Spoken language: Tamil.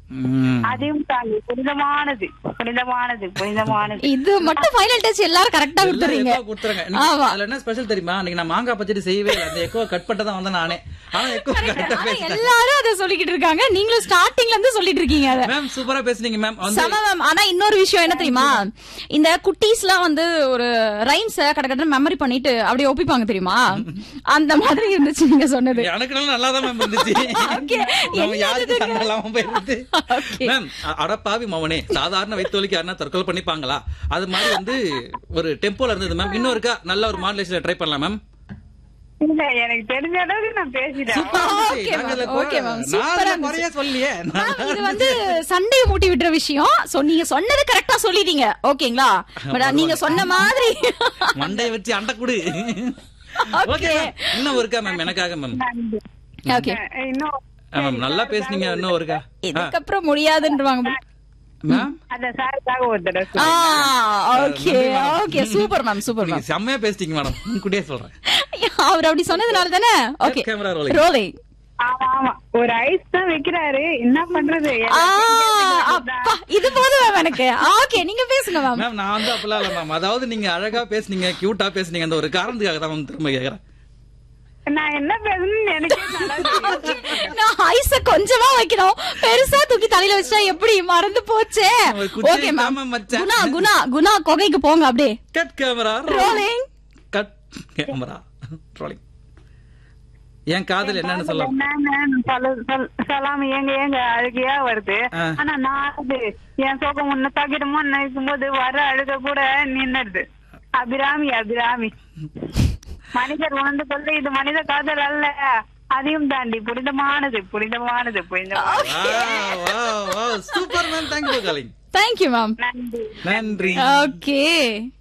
அதையும் தாண்டி புனிதமானது புனிதமானது புனிதமானது. இது மட்டும் ஃபைனல் டச் எல்லாரும் கரெக்டா கொடுத்துறீங்க. அதுல என்ன ஸ்பெஷல் தெரியுமா, அன்னைக்கு நான் மாங்காய் பச்சடி செய்யவே இல்லை, அந்த எக்கோ கட் பண்ணதான் வந்தேன் நானே. ஆனா எக்கோ கரெக்டா பேசுறேன். எல்லாரும் அத சொல்லிக்கிட்டு இருக்காங்க, நீங்களும் ஸ்டார்டிங்ல இருந்து சொல்லிட்டு இருக்கீங்க. அத மேம் சூப்பரா பேசுனீங்க மேம். சம மேம். ஆனா இன்னொரு விஷயம் என்ன தெரியுமா, இந்த குட்டீஸ்லாம் வந்து ஒரு ரைம்ஸ் கடகட மெமரி பண்ணிட்டு அப்படியே ஒப்பிப்பாங்க தெரியுமா, அந்த மாதிரி இருந்துச்சு நீங்க சொன்னது. எனக்கு நல்லா தான் மேம் இருந்துச்சு. ஓகே, யாருக்கு சண்டை இல்லாம போயிருது மேம். அடப்பாவி மவனே, சாதாரண வயிற்றுவலிக்கு யாருன்னா தற்கொலை பண்ணிப்பாங்களா, அது மாதிரி வந்து ஒரு டெம்போல இருந்தது மேம். இன்னும் இருக்கா, நல்ல ஒரு மாடுலேஷன்ல ட்ரை பண்ணலாம் மேம். இல்ல எனக்கு தெரிஞ்ச அளவுக்கு நான் பேசிட்டேன். இது வந்து சண்டையை மூட்டி விட்டுற விஷயம். நீங்க சொன்னது கரெக்டா சொல்லிட்டீங்க, ஓகேங்களா? நீங்க சொன்ன மாதிரி மண்டையை வச்சு அண்டை குடு. ஓகே, இன்னும் இருக்கா மேம் எனக்காக மேம்? ஓகே, இன்னும் மேம் நல்லா பேசுனீங்க. இன்னும் இருக்கா? இதுக்கப்புறம் முடியாதுன்றவாங்க மேம். அத சாருக்காக ஒரு தடவை. Okay okay, super ma'am, super ma'am, செம்மையா பேசிட்டீங்க மேடம். கூடயே சொல்றேன், அவர் அப்படி சொன்னதுனால தானே. Okay, camera rolling. ரோலிங். ஆமா ஆமா, ஒரு ஐஸ் தான் வைக்கிறாரு, என்ன பண்றது? அப்பா, இது போதும் மேம் எனக்கு. ஓகே, நீங்க பேசுங்க மேம். மேம் நான் வந்து அப்பலாம் இல்ல மேம், அதாவது நீங்க அழகா பேசுனீங்க, கியூட்டா பேசுனீங்க, அந்த ஒரு காரணத்துக்காக தான் மேம் திரும்ப கேக்குறேன். நான் என்ன பேசணும்னு எனக்கு நான் ஐஸ கொஞ்சமா வைக்கணும், பெருசா தூக்கி தலையில வச்சா எப்படி மறந்து போச்சே. ஓகே மேம், குணா குணா குணா கொகைக்கு போங்க. அப்படியே cut camera rolling. Cut camera rolling. என் காதல் என்னன்னு சொல்ல சொல்லாம ஏங்க ஏங்க அழுகையா வருது. ஆனா நான் என் சோகம் ஒண்ணு தாக்கிடுமோ நினைக்கும் போது வர அழுக கூட நின்னுடுது. அபிராமி அபிராமி, மனிதர் உணர்ந்து கொள்ள இது மனித காதல் அல்ல, அதையும் தாண்டி புனிதமானது புனிதமானது புனிதமானது. Super ma'am, thank you calling. Thank you ma'am, நன்றி நன்றி. ஓகே.